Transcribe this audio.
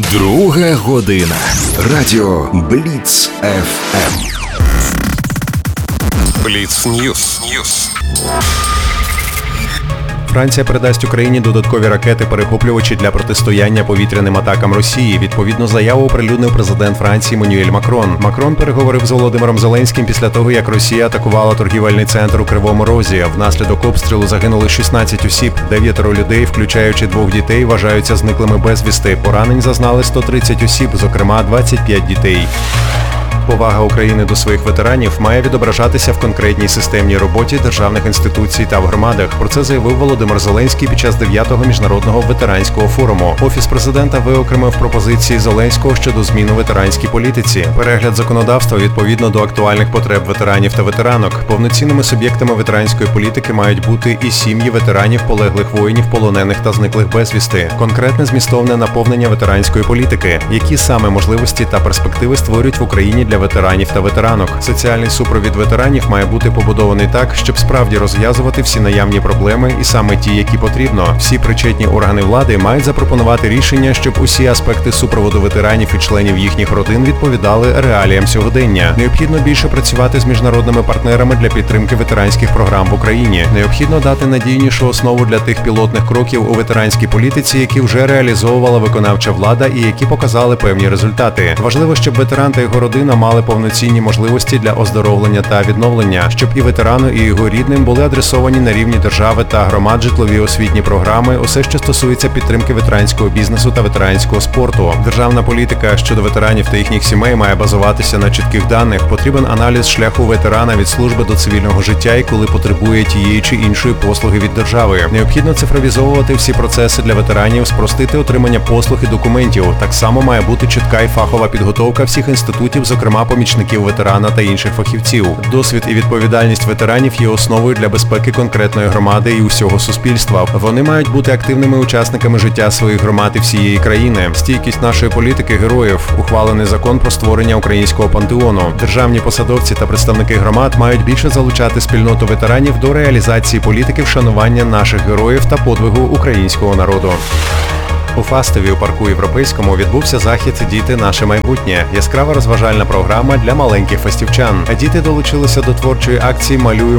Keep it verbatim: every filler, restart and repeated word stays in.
Друга година. Радіо Бліц еф ем. Бліц Ньюс. Ньюс. Франція передасть Україні додаткові ракети-перехоплювачі для протистояння повітряним атакам Росії. Відповідну заяву оприлюднив президент Франції Еммануель Макрон. Макрон переговорив з Володимиром Зеленським після того, як Росія атакувала торгівельний центр у Кривому Розі. Внаслідок обстрілу загинули шістнадцять осіб, дев'ятеро людей, включаючи двох дітей, вважаються зниклими безвісти. Поранень зазнали сто тридцять осіб, зокрема двадцять п'ять дітей. Повага України до своїх ветеранів має відображатися в конкретній системній роботі державних інституцій та в громадах. Про це заявив Володимир Зеленський під час дев'ятого міжнародного ветеранського форуму. Офіс президента виокремив пропозиції Зеленського щодо змін у ветеранській політиці. Перегляд законодавства відповідно до актуальних потреб ветеранів та ветеранок. Повноцінними суб'єктами ветеранської політики мають бути і сім'ї ветеранів, полеглих воїнів, полонених та зниклих безвісти. Конкретне змістовне наповнення ветеранської політики. Які саме можливості та перспективи створюють в Україні для ветеранів та ветеранок. Соціальний супровід ветеранів має бути побудований так, щоб справді розв'язувати всі наявні проблеми і саме ті, які потрібно. Всі причетні органи влади мають запропонувати рішення, щоб усі аспекти супроводу ветеранів і членів їхніх родин відповідали реаліям сьогодення. Необхідно більше працювати з міжнародними партнерами для підтримки ветеранських програм в Україні. Необхідно дати надійнішу основу для тих пілотних кроків у ветеранській політиці, які вже реалізовувала виконавча влада і які показали певні результати. Важливо, щоб ветеран та його родина мали повноцінні можливості для оздоровлення та відновлення, щоб і ветерану, і його рідним були адресовані на рівні держави та громад житлові освітні програми, усе, що стосується підтримки ветеранського бізнесу та ветеранського спорту. Державна політика щодо ветеранів та їхніх сімей має базуватися на чітких даних. Потрібен аналіз шляху ветерана від служби до цивільного життя і коли потребує тієї чи іншої послуги від держави. Необхідно цифровізовувати всі процеси для ветеранів, спростити отримання послуг і документів. Так само має бути чітка і фахова підготовка всіх інститутів, зокрема помічників ветерана та інших фахівців. Досвід і відповідальність ветеранів є основою для безпеки конкретної громади і усього суспільства. Вони мають бути активними учасниками життя своїх громад і всієї країни. Стійкість нашої політики героїв. Ухвалений закон про створення українського пантеону. Державні посадовці та представники громад мають більше залучати спільноту ветеранів до реалізації політики вшанування наших героїв та подвигу українського народу. У Фастові у парку Європейському відбувся захід «Діти – наше майбутнє» – яскрава розважальна програма для маленьких фастівчан. Діти долучилися до творчої акції «Малюю